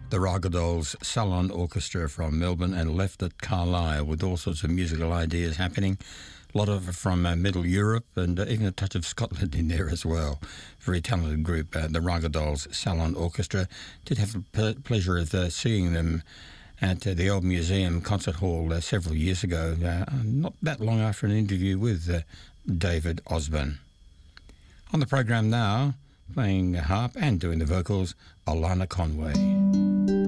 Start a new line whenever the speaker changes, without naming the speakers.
The Raggadolls Salon Orchestra from Melbourne and left at Carlisle with all sorts of musical ideas happening. A lot of it from Middle Europe and even a touch of Scotland in there as well. Very talented group, the Raggadolls Salon Orchestra. Did have the pleasure of seeing them at the Old Museum Concert Hall several years ago, not that long after an interview with David Osborne. On the program now, playing harp and doing the vocals, Alana Conway.